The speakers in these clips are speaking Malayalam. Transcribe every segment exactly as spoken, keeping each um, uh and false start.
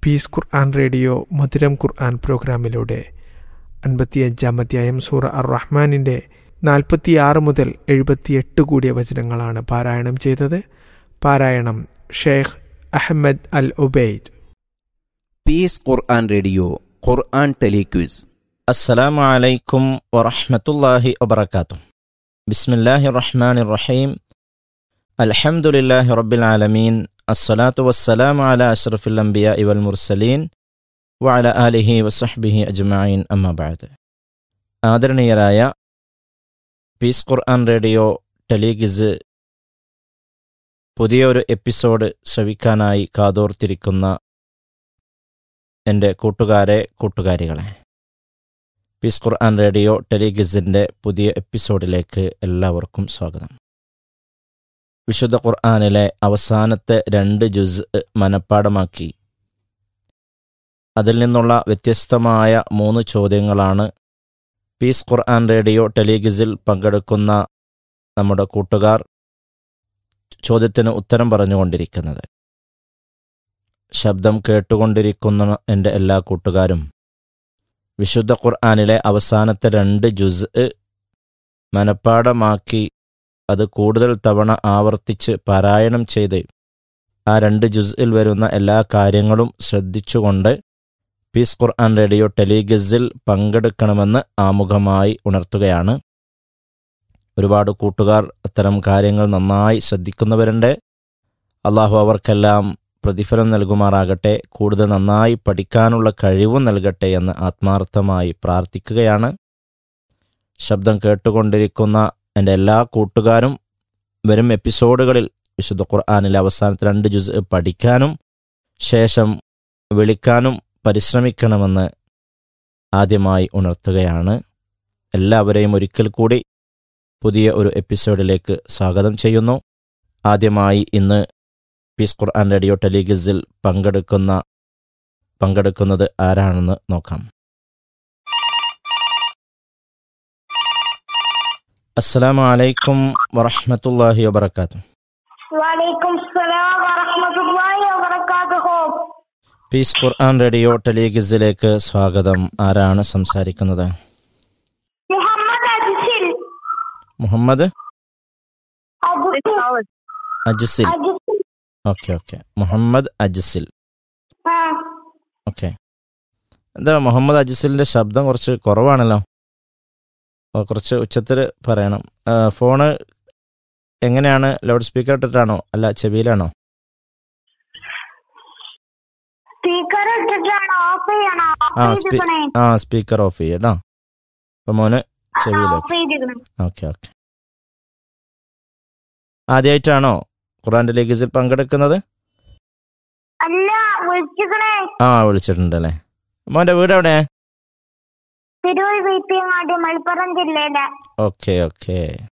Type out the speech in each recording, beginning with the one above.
പീസ് ഖുർആൻ റേഡിയോ മധുരം ഖുർആൻ പ്രോഗ്രാമിലൂടെ അൻപത്തിയഞ്ചാം അധ്യായം സൂറ അർ റഹ്മാനിൻ്റെ നാൽപ്പത്തിയാറ് മുതൽ എഴുപത്തിയെട്ട് കൂടിയ വചനങ്ങളാണ് പാരായണം ചെയ്തത്. പാരായണം ഷെയ്ഖ് അഹമ്മദ് അൽ ഉബൈദ്. പീസ് ഖുർആൻ റേഡിയോ ഖുർആൻ ടെലിക്വിസ്. അസ്സലാമു അലൈക്കും വറഹ്മത്തുള്ളാഹി വബറകാതുഹു. ബിസ്മില്ലാഹിർ റഹ്മാനിർ റഹീം. അൽഹംദുലില്ലാഹി റബ്ബിൽ ആലമീൻ. അസ്സലാത്തു വസ്സലാമു അലാ അഷ്റഫിൽ അംബിയാഇ വൽ മുർസലീൻ വഅലാ ആലിഹി വസഹ്ബിഹി അജ്മഈൻ. അമ്മാ ബഅദ്. ആദരണീയരായ പീസ് ഖുർആൻ റേഡിയോ ടെലിക്വിസ് പുതിയൊരു എപ്പിസോഡ് ശ്രവിക്കാനായി കാതോർത്തിരിക്കുന്ന എൻ്റെ കൂട്ടുകാരെ കൂട്ടുകാരികളെ, പീസ് ഖുർആൻ റേഡിയോ ടെലിക്വിസിൻ്റെ പുതിയ എപ്പിസോഡിലേക്ക് എല്ലാവർക്കും സ്വാഗതം. വിശുദ്ധ ഖുർആനിലെ അവസാനത്തെ രണ്ട് ജുസ് മനഃപ്പാടമാക്കി അതിൽ നിന്നുള്ള വ്യത്യസ്തമായ മൂന്ന് ചോദ്യങ്ങളാണ് പീസ് ഖുർആൻ റേഡിയോ ടെലിക്വിസിൽ പങ്കെടുക്കുന്ന നമ്മുടെ കൂട്ടുകാർ ചോദ്യത്തിന് ഉത്തരം പറഞ്ഞുകൊണ്ടിരിക്കുന്നത്. ശബ്ദം കേട്ടുകൊണ്ടിരിക്കുന്ന എൻ്റെ എല്ലാ കൂട്ടുകാരും വിശുദ്ധ ഖുർആനിലെ അവസാനത്തെ രണ്ട് ജുസ് മനഃപ്പാടമാക്കി അത് കൂടുതൽ തവണ ആവർത്തിച്ച് പാരായണം ചെയ്ത് ആ രണ്ട് ജുസ്ഇൽ വരുന്ന എല്ലാ കാര്യങ്ങളും ശ്രദ്ധിച്ചുകൊണ്ട് പീസ് ഖുർആൻ റേഡിയോ ടെലിക്വിസിൽ പങ്കെടുക്കണമെന്ന് ആമുഖമായി ഉണർത്തുകയാണ്. ഒരുപാട് കൂട്ടുകാർ അത്തരം കാര്യങ്ങൾ നന്നായി ശ്രദ്ധിക്കുന്നവരുണ്ട്. അള്ളാഹു അവർക്കെല്ലാം പ്രതിഫലം നൽകുമാറാകട്ടെ, കൂടുതൽ നന്നായി പഠിക്കാനുള്ള കഴിവും നൽകട്ടെ എന്ന് ആത്മാർത്ഥമായി പ്രാർത്ഥിക്കുകയാണ്. ശബ്ദം കേട്ടുകൊണ്ടിരിക്കുന്ന എൻ്റെ എല്ലാ കൂട്ടുകാരും വരും എപ്പിസോഡുകളിൽ വിശുദ്ധ ഖുർആനിലെ അവസാനത്തെ രണ്ട് ജുസ് പഠിക്കാനും ശേഷം വിളിക്കാനും പരിശ്രമിക്കണമെന്ന് ആദ്യമായി ഉണർത്തുകയാണ്. എല്ലാവരെയും ഒരിക്കൽ കൂടി പുതിയ ഒരു എപ്പിസോഡിലേക്ക് സ്വാഗതം ചെയ്യുന്നു. ആദ്യമായി ഇന്ന് പീസ് ഖുർആൻ റേഡിയോ ടെലിക്വിസിൽ പങ്കെടുക്കുന്ന പങ്കെടുക്കുന്നത് ആരാണെന്ന് നോക്കാം. അസ്സലാമു അലൈക്കും വറഹ്മത്തുള്ളാഹി വബറകാതുഹു. വഅലൈക്കും സലാം വറഹ്മത്തുള്ളാഹി വബറകാതുഹു. പീസ് ഖുർആൻ റേഡിയോ ടെലിക്വിസിലേക്ക് സ്വാഗതം. ആരാണ് സംസാരിക്കുന്നത്? മുഹമ്മദ് അജ്സിൽ. മുഹമ്മദ് അജ്സിൽ. അജ്സിൽ. അജ്സിൽ. Okay okay Muhammad അജ്സിൽ. ആ, ഓക്കെ. എന്താ മുഹമ്മദ് അജ്സിലിൻ്റെ ശബ്ദം കുറച്ച് കുറവാണല്ലോ, കുറച്ച് ഉച്ചത്തിൽ പറയണം. ഫോണ് എങ്ങനെയാണ്? ലൗഡ് സ്പീക്കർ ഇട്ടിട്ടാണോ അല്ല ചെവിയിലാണോ? സ്പീക്കർ ഇട്ടിട്ടാണോ? ഓഫ് ചെയ്യണോ? ആ ഓഫ് സ്പീ ചെയ്തിക്കണേ. ആ സ്പീക്കർ ഓഫ് ചെയ്യട്ടോ. അപ്പം മോന് ആ, ചെവിയിലേക്ക്. ഓഫ് ചെയ്തിക്കണേ. Okay okay. ആദ്യമായിട്ടാണോ ഖുർആൻ ടെലിക്വിസിൽ പങ്കെടുക്കുന്നത്? അല്ല, വിളിച്ചിക്കണേ. ആ വിളിച്ചിട്ടുണ്ടല്ലേ. മോൻ്റെ വീട് എവിടെ? തിരൂർ വീപ്പിയങ്ങാടി, മലപ്പുറം ജില്ലയിലെ. Okay okay.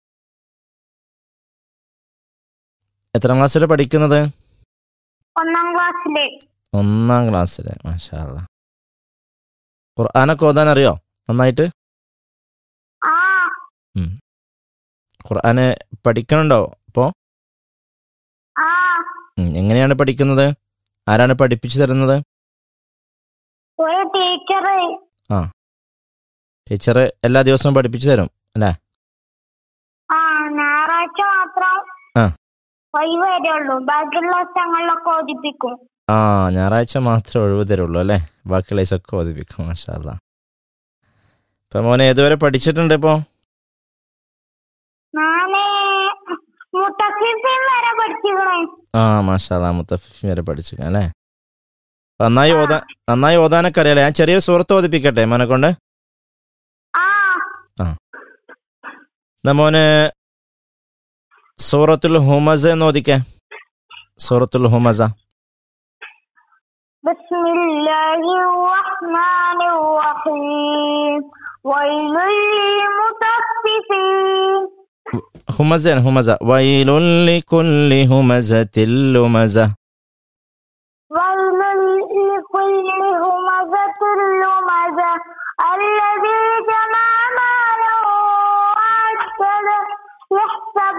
എത്രാം ക്ലാസ്സിൽ പഠിക്കുന്നത്? ഒന്നാം ക്ലാസ്സില്. ഒന്നാം ക്ലാസ്സിൽ. മാഷാ അല്ലാ. ഖുർആനൊക്കെ ഓതാൻ അറിയോ നന്നായിട്ട്? ആ, ഉം. ഖുർആന് പഠിക്കണുണ്ടോ ഇപ്പോൾ? ആ, എങ്ങനെയാണ് പഠിക്കുന്നത്? ആരാണ് പഠിപ്പിച്ചു തരുന്നത്? ഒരു ടീച്ചർ. ആ ടീച്ചർ എല്ലാ ദിവസവും പഠിപ്പിച്ചു തരും അല്ലേ? ആ, ഞായറാഴ്ച മാത്രം ആ ഒഴിവ് വരുള്ളൂ, ബാക്കിയുള്ള ദിവസങ്ങളിലൊക്കെ ഓദിപ്പിക്കും. ആ ഞായറാഴ്ച മാത്രമേ ഒഴിവ് തരുള്ളൂ അല്ലേ? ബാക്കിയുള്ള ദിവസമൊക്കെ ഓതിപ്പിക്കും. മാഷാ അല്ലാ. ഇപ്പം മോനെ ഏതുവരെ പഠിച്ചിട്ടുണ്ട് ഇപ്പോൾ? ഞാന് മുത്തഫിഫീൻ വരെ പഠിച്ചിക്കണേ. ആ മാഷാ അല്ലാ, മുത്തഫിഫീൻ വരെ പഠിച്ചിരിക്കാം അല്ലേ? നന്നായി ഓതാൻ നന്നായി ഓതാനൊക്കെ അറിയാലേ? ഞാൻ ചെറിയൊരു സൂറത്ത് ഓതിപ്പിക്കട്ടെ മോനെ കൊണ്ട്? ആ, ആ എന്നാ മോന് സൂറത്തുൽ ഹുമസ എന്ന് ഓദിക്കേ. സൂറത്തുൽ ഹുമസ. ബിസ്മില്ലാഹിർ റഹ്മാനിർ റഹീം. വൈലുൽ ലിൽമുത്തഫിഫീൻ. ഹുമസ ഹുമസ. വൈലുൽ ലികുല്ലി ഹുമസത്തിൽ ലുമസ. വൈലുൽ ലികുല്ലി ഹുമസത്തിൽ ലുമസ. الذي جمع ماله وعدده يحسب